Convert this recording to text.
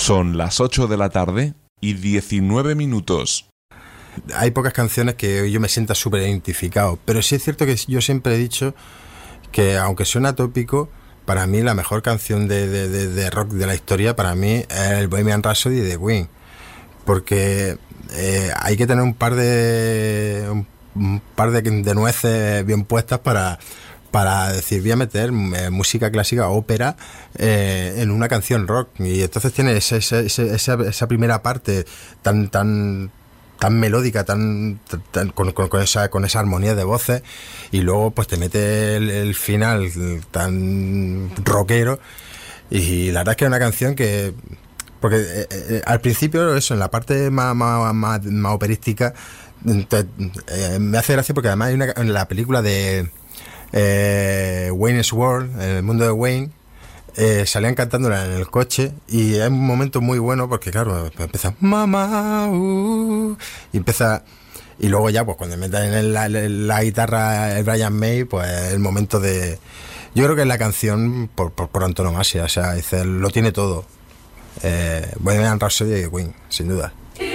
Son las 8 de la tarde y 19 minutos. Hay pocas canciones que yo me sienta súper identificado, pero sí es cierto que yo siempre he dicho que, aunque suena tópico, para mí la mejor canción de rock de la historia para mí es el Bohemian Rhapsody de Queen, porque hay que tener un par de nueces bien puestas para decir, voy a meter música clásica, ópera, en una canción rock. Y entonces tiene esa primera parte tan melódica, con esa armonía de voces, y luego pues te mete el final tan rockero. Y la verdad es que es una canción que... Porque al principio, eso, en la parte más operística, me hace gracia porque además hay en la película de Wayne's World, el mundo de Wayne, salían cantándola en el coche, y es un momento muy bueno porque, claro, empieza mamá, y empieza, y luego ya pues cuando meten en la guitarra el Brian May, pues el momento de... Yo creo que es la canción por antonomasia, o sea, dice, lo tiene todo. Bohemian Rhapsody de Queen, sin duda.